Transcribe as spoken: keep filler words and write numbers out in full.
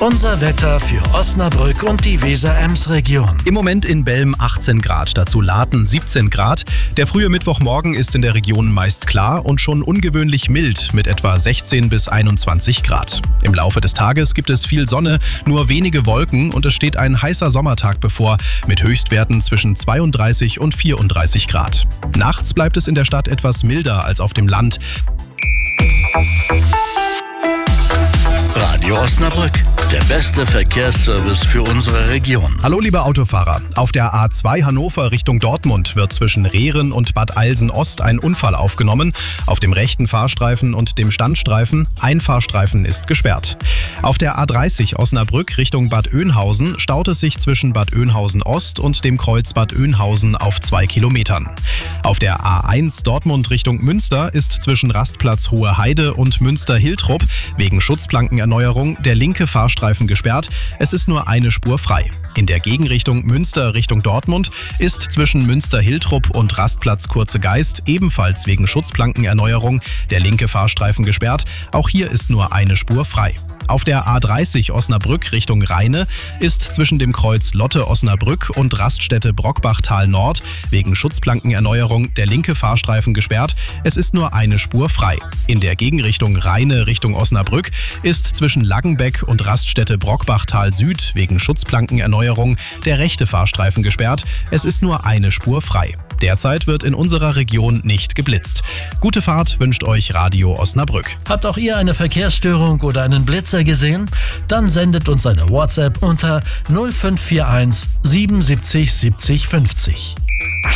Unser Wetter für Osnabrück und die Weser-Ems-Region. Im Moment in Belm achtzehn Grad, dazu Laten siebzehn Grad. Der frühe Mittwochmorgen ist in der Region meist klar und schon ungewöhnlich mild mit etwa sechzehn bis einundzwanzig Grad. Im Laufe des Tages gibt es viel Sonne, nur wenige Wolken und es steht ein heißer Sommertag bevor mit Höchstwerten zwischen zweiunddreißig und vierunddreißig Grad. Nachts bleibt es in der Stadt etwas milder als auf dem Land. Radio Osnabrück, der beste Verkehrsservice für unsere Region. Hallo liebe Autofahrer, auf der A zwei Hannover Richtung Dortmund wird zwischen Rehren und Bad Eilsen Ost ein Unfall aufgenommen. Auf dem rechten Fahrstreifen und dem Standstreifen, ein Fahrstreifen ist gesperrt. Auf der A dreißig Osnabrück Richtung Bad Oeynhausen staut es sich zwischen Bad Oeynhausen Ost und dem Kreuz Bad Oeynhausen auf zwei Kilometern. Auf der A eins Dortmund Richtung Münster ist zwischen Rastplatz Hohe Heide und Münster-Hiltrup wegen Schutzplankenerneuerung der linke Fahrstreifen gesperrt. Es ist nur eine Spur frei. In der Gegenrichtung Münster Richtung Dortmund ist zwischen Münster-Hiltrup und Rastplatz Kurze Geist ebenfalls wegen Schutzplankenerneuerung der linke Fahrstreifen gesperrt. Auch hier ist nur eine Spur frei. Auf der A dreißig Osnabrück Richtung Rheine ist zwischen dem Kreuz Lotte-Osnabrück und Raststätte Brockbachtal Nord wegen Schutzplankenerneuerung der linke Fahrstreifen gesperrt. Es ist nur eine Spur frei. In der Gegenrichtung Rheine Richtung Osnabrück ist zwischen Laggenbeck und Raststätte Brockbachtal Süd wegen Schutzplankenerneuerung der rechte Fahrstreifen gesperrt. Es ist nur eine Spur frei. Derzeit wird in unserer Region nicht geblitzt. Gute Fahrt wünscht euch Radio Osnabrück. Habt auch ihr eine Verkehrsstörung oder einen Blitzer gesehen? Dann sendet uns eine WhatsApp unter null fünf vier eins siebenundsiebzig siebzig fünfzig.